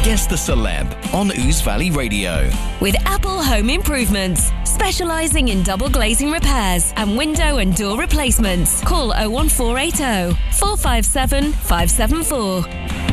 Guess the Celeb on Ouse Valley Radio. With Apple Home Improvements, specialising in double glazing repairs and window and door replacements. Call 01480 457 574.